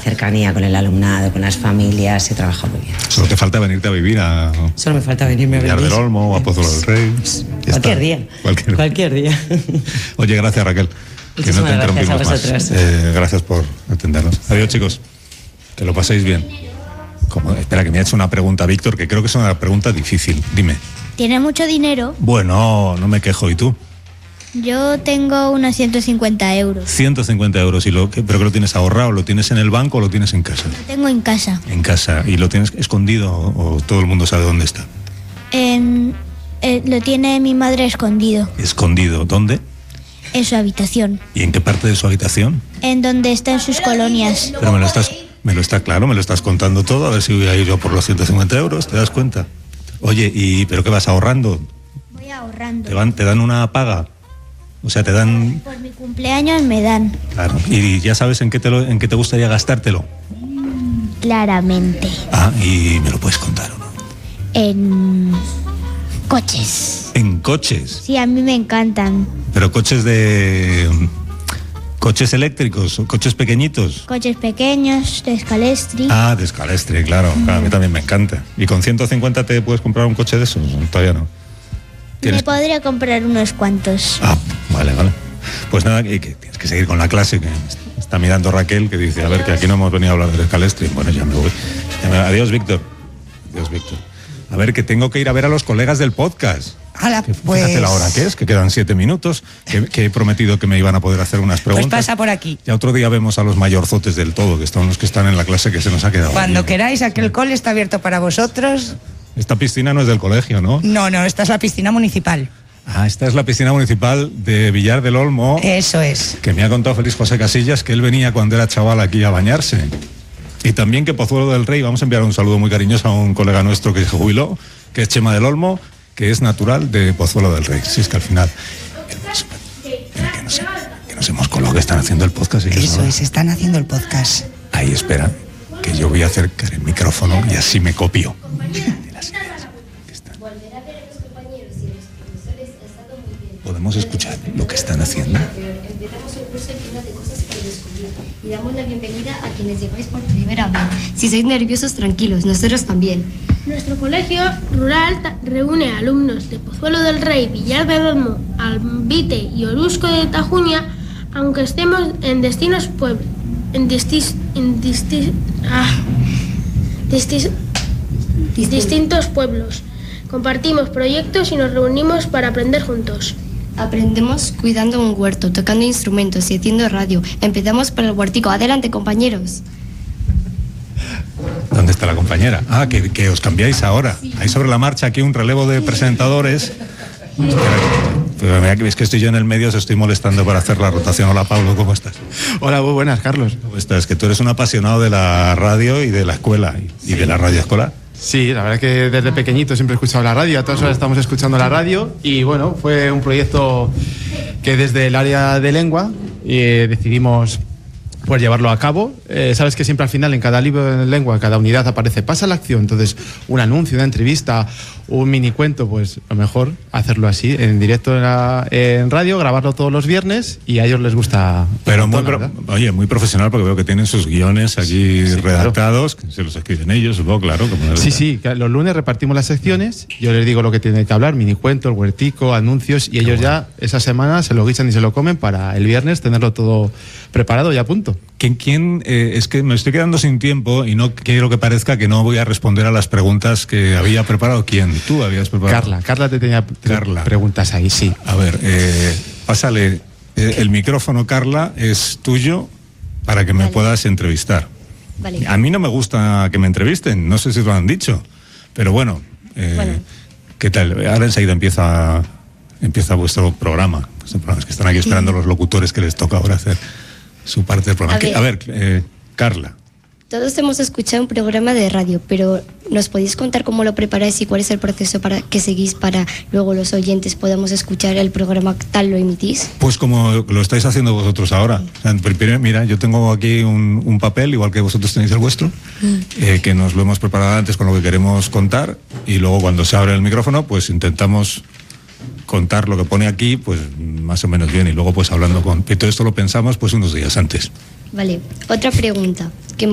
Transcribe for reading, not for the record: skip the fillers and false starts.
cercanía con el alumnado, con las familias, se trabaja muy bien. Solo te falta venirte a vivir a... Solo me falta venirme a vivir. Villar del Olmo o a Pozuelo del Rey. Cualquier día. Cualquier día. Oye, gracias, Raquel. Que no te interrumpimos más. Gracias por atendernos. Adiós, chicos. Que lo paséis bien. Espera, que me ha hecho una pregunta Víctor, que creo que es una pregunta difícil. Dime. ¿Tiene mucho dinero? Bueno, no me quejo. ¿Y tú? Yo tengo unos 150 euros. 150 euros. ¿Pero que lo tienes ahorrado? ¿Lo tienes en el banco o lo tienes en casa? Lo tengo en casa. En casa. ¿Y lo tienes escondido o todo el mundo sabe dónde está? Lo tiene mi madre escondido. ¿Escondido? ¿Dónde? En su habitación. ¿Y en qué parte de su habitación? En donde están sus colonias. Pero me lo estás contando todo, a ver si voy a ir yo por los 150 euros, ¿te das cuenta? Oye, ¿pero qué vas ahorrando? Voy ahorrando. ¿Te dan una paga? O sea, te dan... Por mi cumpleaños me dan. Claro, ¿y ya sabes en qué te gustaría gastártelo? Claramente. Ah, ¿y me lo puedes contar o no? En coches. ¿En coches? Sí, a mí me encantan. ¿Pero coches coches eléctricos o coches pequeñitos? Coches pequeños, de Scalestri. Ah, de Scalestri, claro. A mí también me encanta. ¿Y con 150 te puedes comprar un coche de esos? Todavía no. Me podría comprar unos cuantos. Ah, vale. Pues nada, que tienes que seguir con la clase, que está mirando Raquel, que dice, a ver, que aquí no hemos venido a hablar de Scalestri. Bueno, ya me voy. Adiós, Víctor. Adiós, Víctor. A ver, que tengo que ir a ver a los colegas del podcast. Hala, pues... Fíjate la hora que es, que quedan 7 minutos, que he prometido que me iban a poder hacer unas preguntas. Pues pasa por aquí. Ya otro día vemos a los mayorzotes del todo, que son los que están en la clase que se nos ha quedado. Cuando bien. queráis, aquel cole está abierto para vosotros. Esta piscina no es del colegio, ¿no? No, esta es la piscina municipal. Ah, esta es la piscina municipal de Villar del Olmo. Eso es. Que me ha contado Félix José Casillas que él venía cuando era chaval aquí a bañarse. Y también que Pozuelo del Rey, vamos a enviar un saludo muy cariñoso a un colega nuestro que se jubiló, que es Chema del Olmo, que es natural de Pozuelo del Rey. Si es que al final... Que nos hemos colado, que están haciendo el podcast. Eso es, están haciendo el podcast. Ahí, espera, que yo voy a acercar el micrófono y así me copio. ¿Podemos escuchar lo que están haciendo? Empezamos un curso lleno de cosas para descubrir y damos la bienvenida a quienes llegáis por primera vez. Si sois nerviosos, tranquilos, nosotros también. Nuestro colegio rural reúne a alumnos de Pozuelo del Rey, Villar del Olmo, Albite y Orusco de Tajuña, aunque estemos en distintos pueblos. Compartimos proyectos y nos reunimos para aprender juntos. Aprendemos cuidando un huerto, tocando instrumentos y haciendo radio. Empezamos por el huertico. Adelante, compañeros. ¿Dónde está la compañera? Ah, que os cambiáis ahora. Hay sobre la marcha aquí un relevo de presentadores. Pero mira que veis que estoy yo en el medio, os estoy molestando para hacer la rotación. Hola, Pablo, ¿cómo estás? Hola, muy buenas, Carlos. ¿Cómo estás? Que tú eres un apasionado de la radio y de la escuela y de la radio escolar. Sí, la verdad es que desde pequeñito siempre he escuchado la radio, a todas horas estamos escuchando la radio y bueno, fue un proyecto que desde el área de lengua decidimos pues llevarlo a cabo. Sabes que siempre al final en cada libro de lengua, en cada unidad aparece pasa la acción, entonces un anuncio, una entrevista, un mini cuento, pues lo mejor hacerlo así, en directo en radio, grabarlo todos los viernes y a ellos les gusta. Pero muy profesional, porque veo que tienen sus guiones aquí redactados, claro. Que se los escriben ellos, supongo, claro. Sí, los lunes repartimos las secciones, yo les digo lo que tienen que hablar, mini cuento, el huertico, anuncios, y ellos ya esa semana se lo guisan y se lo comen para el viernes tenerlo todo preparado y a punto. Es que me estoy quedando sin tiempo y no quiero que parezca que no voy a responder a las preguntas que había preparado. ¿Quién? ¿Tú habías preparado? Carla te tenía preguntas ahí, sí. A ver, pásale el micrófono, Carla, es tuyo para que me puedas entrevistar. Vale. A mí no me gusta que me entrevisten, no sé si lo han dicho, pero bueno. ¿Qué tal? Ahora enseguida empieza vuestro programa. Es que están aquí esperando los locutores que les toca ahora hacer su parte del programa. A ver, Carla. Todos hemos escuchado un programa de radio, pero ¿nos podéis contar cómo lo preparáis y cuál es el proceso que seguís para luego los oyentes podamos escuchar el programa tal lo emitís? Pues como lo estáis haciendo vosotros ahora. O sea, mira, yo tengo aquí un papel, igual que vosotros tenéis el vuestro, que nos lo hemos preparado antes con lo que queremos contar, y luego cuando se abre el micrófono, pues intentamos contar lo que pone aquí, pues más o menos bien, y luego pues hablando y todo esto lo pensamos pues unos días antes. Vale, otra pregunta. ¿Qué